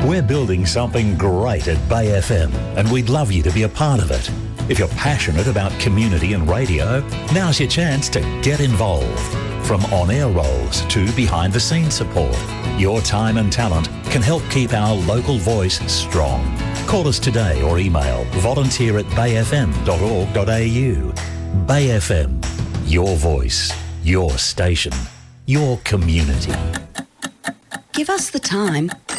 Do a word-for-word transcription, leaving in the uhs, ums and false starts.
We're building something great at Bay F M, and we'd love you to be a part of it. If you're passionate about community and radio, now's your chance to get involved. From on-air roles to behind-the-scenes support, your time and talent can help keep our local voice strong. Call us today or email volunteer at bay f m dot org dot a u. Bay F M, your voice, your station, your community. Give us the time